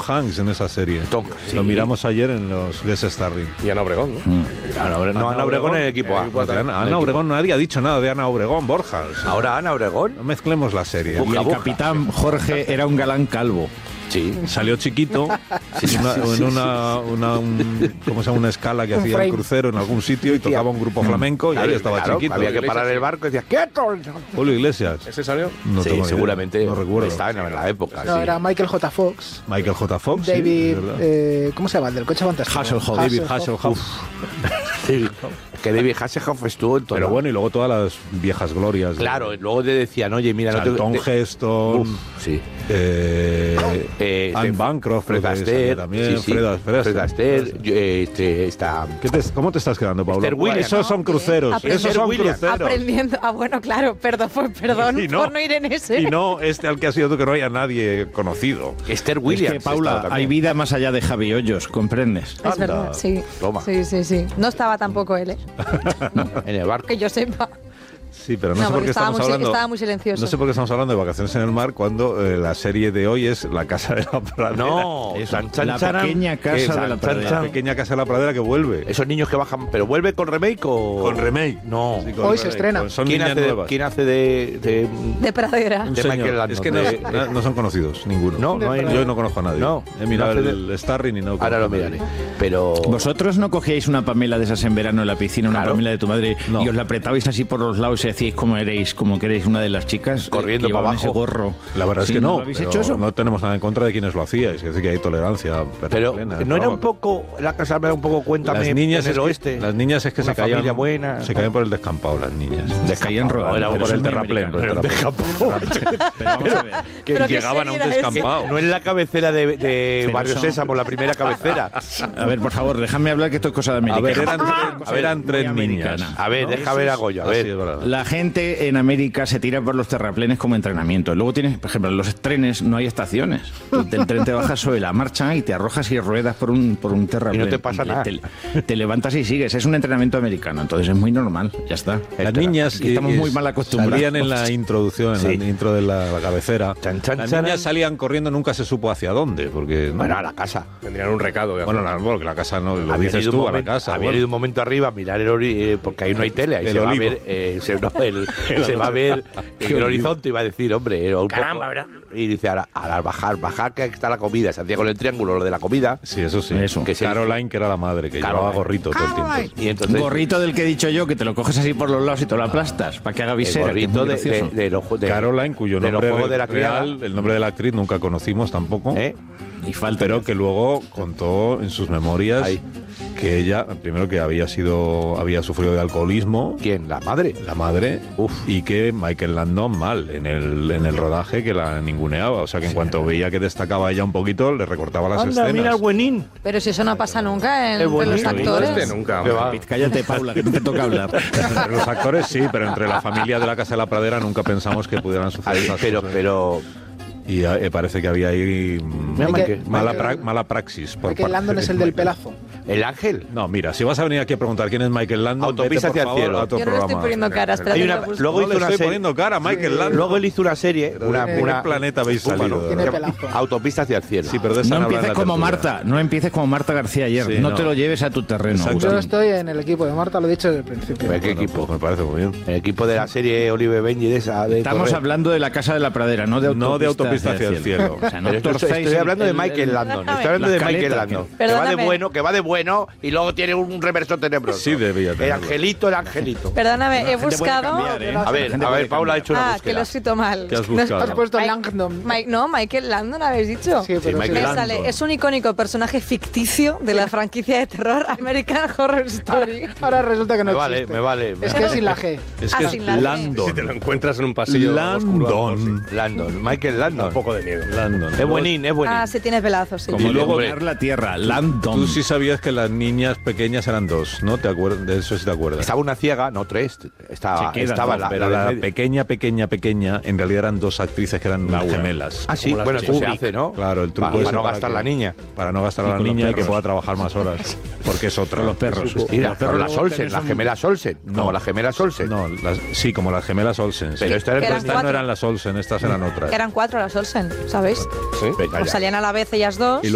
Hanks en esa serie. Sí. Lo miramos ayer en los Guest Starring. Y Ana Obregón, ¿no? Ana Obregón en el equipo A. Ana Obregón, nadie ha dicho nada de Ana Obregón, Borja. Ahora Ana Obregón. No mezclemos la serie. Y el capitán Jorge era un galán calvo. Sí. Salió chiquito en una escala que hacía el crucero en algún sitio y tocaba un grupo flamenco y ahí estaba chiquito. Había que parar el barco y decía ¡quieto! Julio Iglesias. ¿Ese salió? No sí, tengo seguramente. idea. No recuerdo. Estaba en la época. No, sí. era Michael J. Fox. Michael J. Fox. David, sí, ¿cómo se llama? El del coche fantástico. Hasselhoff. David Hasselhoff. Sí. Que David Hasselhoff estuvo en todo. Pero bueno, y luego todas las viejas glorias. Claro, luego te decían, oye, mira, Charlton Heston. Sí. Anne Bancroft. Fred Astaire. También. Sí. Fred Astaire. Está... ¿Cómo te estás quedando, Paula? Esther Williams. Esos son cruceros. Esos son cruceros. Aprendiendo. Bueno, claro, perdón por no ir en ese. Y no al que has sido tú, que no haya nadie conocido. Esther Williams. Es que, Paula, hay vida más allá de Javi Hoyos, ¿comprendes? Es verdad, sí. Toma. Sí. No estaba tampoco él, En el barco. que yo sepa. Sí, pero no sé por qué estamos hablando. Estaba muy silencioso. No sé por qué estamos hablando de Vacaciones en el Mar cuando la serie de hoy es La Casa de la Pradera. No, La pequeña casa de la pradera. La pequeña Casa de la Pradera que vuelve. Esos niños que bajan, pero vuelve con remake o Con remake. No. Sí, con Hoy remake. se estrena. Pues son ¿Quién niñas hace nuevas. ¿Quién hace de De pradera. Un de señor. Michael Landon? Es que no son conocidos, ninguno. No hay. Yo no conozco a nadie. No. He mirado No hace el Starring y no conozco Ahora lo a nadie. miraré. Pero ¿Vosotros no cogíais una Pamela de esas en verano en la piscina, una Claro. Pamela de tu madre, No. y os la apretabais así por los lados y hacíais como que erais una de las chicas? Corriendo que llevaban para abajo. ese gorro. La verdad Sí, es que no. ¿lo habéis pero hecho eso? No tenemos nada en contra de quienes lo hacíais. Es decir, que hay tolerancia pero plena. no era un poco la casa era un poco cuéntame Las niñas en el es que- oeste. Las niñas es que Una se caían. familia buena. Se caían por el descampado, las niñas. Les caían rodando. Era pero por eso el es muy terraplén. Por el americano. terraplén. Pero vamos a ver. Que ¿Pero qué llegaban a un serie era esa? descampado. No es la cabecera de Pero Barrio eso- Sésamo, la primera cabecera. A ver, por favor, déjame hablar que esto es cosa de A América. ver, eran Muy tres niñas. americana. A ver, deja ver a Goyo, a Así ver. es verdad. La gente en América se tira por los terraplenes como entrenamiento. Luego tienes, por ejemplo, en los trenes no hay estaciones. Tú del tren te bajas sobre la marcha y te arrojas y ruedas por un terraplén. Y no te pasa nada. Te levantas y sigues. Es un entrenamiento americano, entonces es muy normal. Ya está. Las niñas Aquí estamos muy mal acostumbrados. salían en la introducción, en Sí. la intro de la cabecera. Chan, chan, Las chan. niñas salían corriendo, nunca se supo hacia dónde, porque Bueno, a la casa. Tendrían un recado. bueno, porque la casa no lo Habían dices ido un tú a la momento- casa. Habían bueno. ido un momento arriba a mirar porque ahí no hay tele, ahí El se va a olivo. ver, se va a ver el horizonte y va a decir, hombre, un poco, ¿verdad? y dice, ahora bajar que está la comida, se hacía con el triángulo lo de la comida, Sí, eso sí. Eso. Que Caroline, que era la madre, que Caroline. llevaba gorrito todo el tiempo. y Un entonces gorrito del que he dicho yo, que te lo coges así por los lados y te lo aplastas, para que haga el visera. que es gorrito muy gracioso. de Caroline, cuyo de los nombre juegos de la real, criada. el nombre de la actriz nunca conocimos tampoco. ¿Eh? Y falta. Pero que luego contó en sus memorias Ahí. que ella, primero que había sufrido de alcoholismo, ¿Quién? ¿La madre? la madre, y que Michael Landon mal en el rodaje, que la ninguneaba. O sea que en cuanto veía que destacaba ella un poquito, le recortaba las Anda, escenas. mira el buenín. Pero si eso no pasa nunca entre bueno, los sí, actores. Nunca. Que va. Cállate, Paula, que no te toca hablar. Entre los actores sí, pero entre la familia de la Casa de la Pradera nunca pensamos que pudieran suceder Ahí, esas pero cosas. Y parece que había ahí Michael- mala praxis. Por Michael parte Landon de es el del Michael. pelazo. el ángel. No, mira, si vas a venir aquí a preguntar quién es Michael Landon, Autopista vete, por hacia el favor, cielo. a otro Yo no le estoy programa. poniendo cara, espera. Hay que una- lo busco. luego No hizo le una estoy serie. poniendo cara a Michael Landon. Luego él hizo una serie, ¿De qué planeta habéis salido? Tiene pelazo. Autopista hacia el cielo. Sí, pero de esa No no habla en empieces la como tertulia. Marta, no empieces como Marta García ayer. Sí, no no. te lo lleves a tu terreno. Exacto. Agustín. Yo estoy en el equipo de Marta, lo he dicho desde el principio. ¿Qué Bueno, equipo? pues me parece muy bien. El equipo de la serie Olive Benji de esa. De Estamos Torre. hablando de la Casa de la Pradera, no de Autopista hacia el cielo. O sea, no Pero esto torzáis estoy hablando de el- Michael el- Landon. Perdóname. Estoy hablando La de Michael escaleta, Landon. que- Perdóname. Que va de bueno y luego tiene un reverso tenebroso. Sí, debía El tenerlo. angelito, el angelito. Perdóname, he gente puede buscado. cambiar, ¿eh? A La ver, gente puede Paula ha cambiar. hecho una Que lo he búsqueda. escrito mal. ¿Qué has No es- buscado? Has puesto Mike- Langdon. No, Michael Landon habéis dicho. Sí, pero Michael Me Landon. sale, es un icónico personaje ficticio de la franquicia de terror American Horror Story. Ahora resulta que no Me vale, existe. me vale. Es que es sin la G. Es Ah, que sin es la G. Landon. Si te lo encuentras en un pasillo Landon. Landon, Michael da Landon. un poco de miedo. Landon. Es buenín, es buenín. Ah, sí, tiene pelazos, sí. Como Y luego- luego la tierra, Landon. Tú sí sabías que las niñas pequeñas eran dos, ¿no? ¿Te acuerdas? De eso sí te acuerdas. Estaba una ciega, no tres. Estaba Se queda, ¿no? Pero del la medio. pequeña, en realidad eran dos actrices que eran gemelas. Ah, sí, Como las bueno, de eso se Kubrick. hace, ¿no? Claro, el truco Para ese no gastar que- la niña. Para no gastar a la con los niña y que perros. pueda trabajar más horas. Porque es otra. Los perros. Mira, Los pero perros las luego Olsen, tenés las un- gemelas Olsen. No. Como las gemelas Olsen. No, sí, como las gemelas Olsen. Pero sí. esta era Que eran Estas no cuatro. eran las Olsen, estas eran otras. Eran 4 las Olsen, ¿sabéis? Sí. Venga, Pues ya. salían a la vez ellas dos. Y